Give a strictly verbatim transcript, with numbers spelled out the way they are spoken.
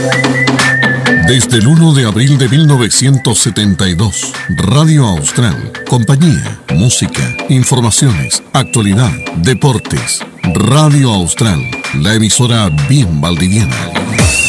Desde el uno de abril de mil novecientos setenta y dos, Radio Austral, compañía, música, informaciones, actualidad, deportes. Radio Austral, la emisora bien valdiviana.